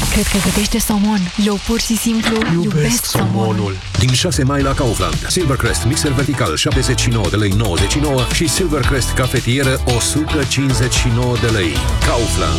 Cred că gătește somon. Eu pur și simplu iubesc somonul. Din 6 mai la Kaufland, Silvercrest mixer vertical 79 de lei 99 și Silvercrest cafetieră 159 de lei. Kaufland.